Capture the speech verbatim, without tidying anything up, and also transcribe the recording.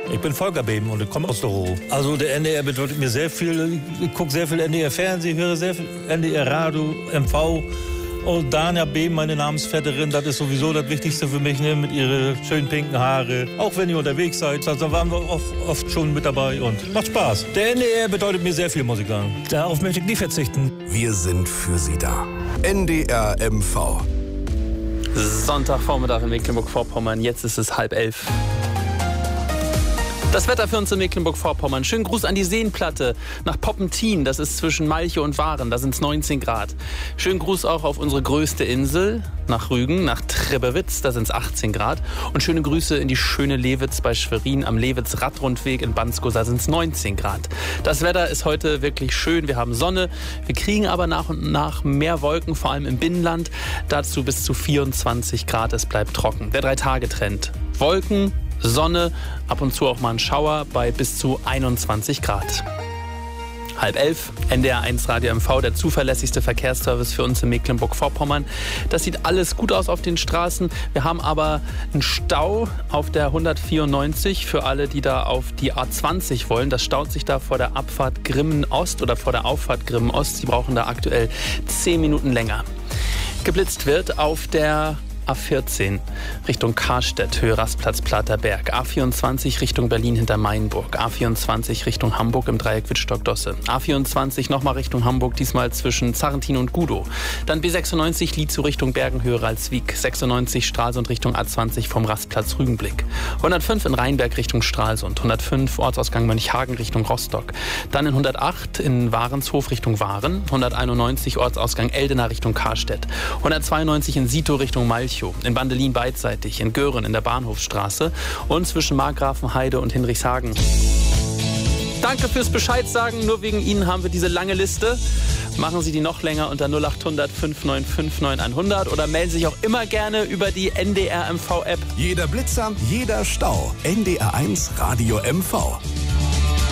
Ich bin Volker Beben und ich komme aus der Ruhr. Also der N D R bedeutet mir sehr viel. Ich gucke sehr viel N D R-Fernsehen, höre sehr viel N D R-Radio, M V. Und Dania Beben, meine Namensvetterin, das ist sowieso das Wichtigste für mich, ne? Mit ihren schönen pinken Haare. Auch wenn ihr unterwegs seid, da waren wir oft, oft schon mit dabei und macht Spaß. Der N D R bedeutet mir sehr viel, muss ich sagen. Darauf möchte ich nie verzichten. Wir sind für Sie da. N D R M V. Sonntagvormittag in Mecklenburg-Vorpommern, jetzt ist es halb elf. Das Wetter für uns in Mecklenburg-Vorpommern. Schönen Gruß an die Seenplatte nach Poppentin, das ist zwischen Malchow und Waren, da sind es neunzehn Grad. Schönen Gruß auch auf unsere größte Insel, nach Rügen, nach Trebbewitz, da sind es achtzehn Grad. Und schöne Grüße in die schöne Lewitz bei Schwerin am Lewitz-Radrundweg in Bansko, da sind es neunzehn Grad. Das Wetter ist heute wirklich schön, wir haben Sonne, wir kriegen aber nach und nach mehr Wolken, vor allem im Binnenland. Dazu bis zu vierundzwanzig Grad, es bleibt trocken. Der Drei-Tage-Trend. Wolken, Sonne, ab und zu auch mal ein Schauer bei bis zu einundzwanzig Grad. Halb elf, N D R eins Radio M V, der zuverlässigste Verkehrsservice für uns in Mecklenburg-Vorpommern. Das sieht alles gut aus auf den Straßen. Wir haben aber einen Stau auf der hundertvierundneunzig für alle, die da auf die A zwanzig wollen. Das staut sich da vor der Abfahrt Grimmen-Ost oder vor der Auffahrt Grimmen-Ost. Sie brauchen da aktuell zehn Minuten länger. Geblitzt wird auf der A vierzehn Richtung Karstedt, Höhe Rastplatz Platerberg. A vierundzwanzig Richtung Berlin hinter Mainburg. A vierundzwanzig Richtung Hamburg im Dreieck Wittstock-Dosse. A vierundzwanzig nochmal Richtung Hamburg, diesmal zwischen Zarrentin und Gudow. Dann B sechsundneunzig Lietzow Richtung Bergen, Höhe Ralswiek. sechsundneunzig Stralsund Richtung A zwanzig vom Rastplatz Rügenblick. hundertfünf in Rheinberg Richtung Stralsund. hundertfünf Ortsausgang Mönchhagen Richtung Rostock. Dann in hundertacht in Warenshof Richtung Waren. hunderteinundneunzig Ortsausgang Eldena Richtung Karstedt. hundertzweiundneunzig in Sito Richtung Malchow. In Bandelin beidseitig, in Göhren in der Bahnhofsstraße und zwischen Markgrafenheide und Hinrichshagen. Danke fürs Bescheid sagen. Nur wegen Ihnen haben wir diese lange Liste. Machen Sie die noch länger unter null acht hundert fünf neun fünf neun hundert oder melden sich auch immer gerne über die N D R M V App. Jeder Blitzer, jeder Stau. N D R eins Radio M V.